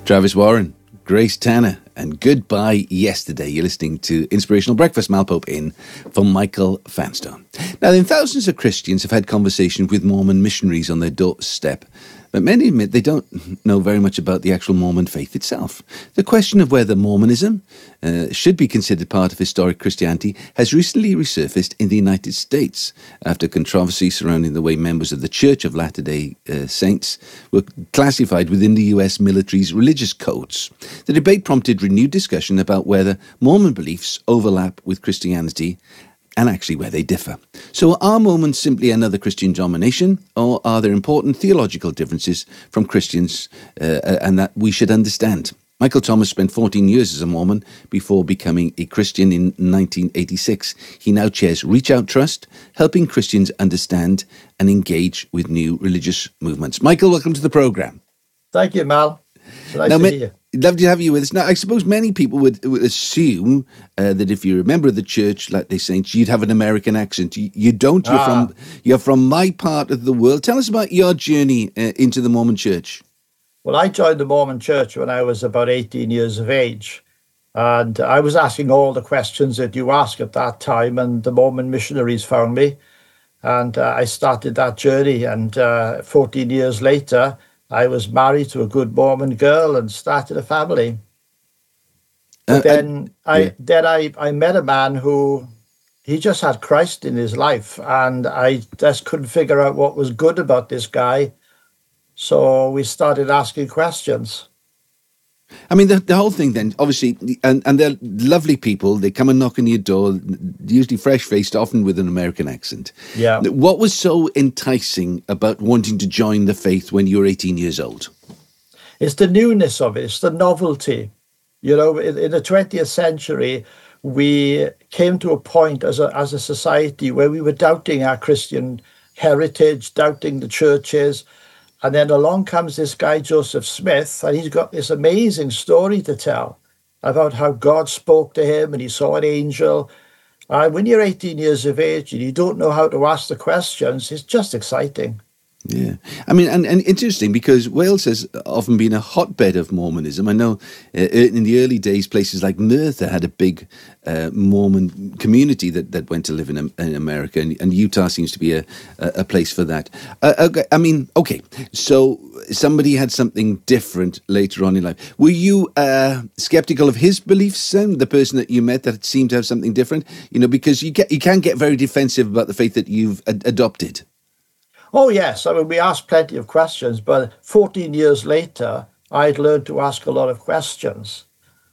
Travis Warren, Grace Tanner, and Goodbye Yesterday. You're listening to Inspirational Breakfast, Malpope in for Michael Fanstone. Now, then, thousands of Christians have had conversations with Mormon missionaries on their doorstep, but many admit they don't know very much about the actual Mormon faith itself. The question of whether Mormonism should be considered part of historic Christianity has recently resurfaced in the United States after controversy surrounding the way members of the Church of Latter-day Saints were classified within the U.S. military's religious codes. The debate prompted renewed discussion about whether Mormon beliefs overlap with Christianity and actually where they differ. So are Mormons simply another Christian denomination, or are there important theological differences from Christians and that we should understand? Michael Thomas spent 14 years as a Mormon before becoming a Christian in 1986. He now chairs Reach Out Trust, helping Christians understand and engage with new religious movements. Michael, welcome to the programme. Thank you, Mal. It's nice to meet you. Love to have you with us. Now, I suppose many people would assume that if you're a member of the Church, like they say, you'd have an American accent. You don't. You're from my part of the world. Tell us about your journey into the Mormon Church. Well, I joined the Mormon Church when I was about 18 years of age. And I was asking all the questions that you ask at that time, and the Mormon missionaries found me. And I started that journey. And 14 years later, I was married to a good Mormon girl and started a family. Then I met a man who, he just had Christ in his life, and I just couldn't figure out what was good about this guy. So we started asking questions. I mean, the whole thing then, obviously, and they're lovely people. They come and knock on your door, usually fresh-faced, often with an American accent. Yeah. What was so enticing about wanting to join the faith when you were 18 years old? It's the newness of it. It's the novelty. You know, in the 20th century, we came to a point as a society where we were doubting our Christian heritage, doubting the churches. And then along comes this guy, Joseph Smith, and he's got this amazing story to tell about how God spoke to him and he saw an angel. And when you're 18 years of age and you don't know how to ask the questions, it's just exciting. Yeah. I mean, and it's interesting because Wales has often been a hotbed of Mormonism. I know in the early days, places like Merthyr had a big Mormon community that went to live in America, and Utah seems to be a place for that. Okay, so somebody had something different later on in life. Were you skeptical of his beliefs then, the person that you met that seemed to have something different? You know, because you can get very defensive about the faith that you've adopted. Oh, yes. I mean, we asked plenty of questions, but 14 years later, I'd learned to ask a lot of questions.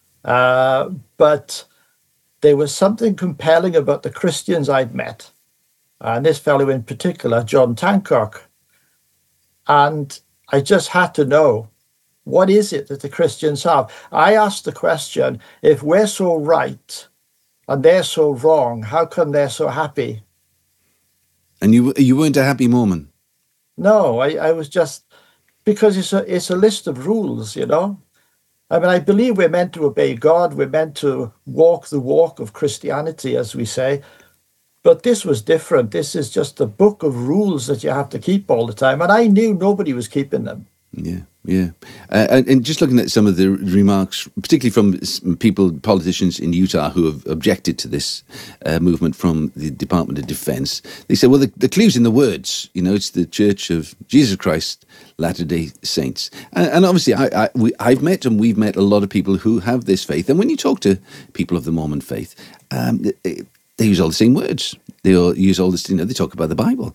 But there was something compelling about the Christians I'd met, and this fellow in particular, John Tancock. And I just had to know, what is it that the Christians have? I asked the question, if we're so right and they're so wrong, how come they're so happy? And you weren't a happy Mormon? No, I was just, because it's a list of rules, you know. I mean, I believe we're meant to obey God. We're meant to walk the walk of Christianity, as we say. But this was different. This is just a book of rules that you have to keep all the time. And I knew nobody was keeping them. Yeah. And just looking at some of the remarks, particularly from politicians in Utah who have objected to this movement from the Department of Defense, they say, well, the clue's in the words. You know, it's the Church of Jesus Christ, Latter-day Saints. And obviously, I've met and we've met a lot of people who have this faith. And when you talk to people of the Mormon faith, they use all the same words. They all use all this, they talk about the Bible.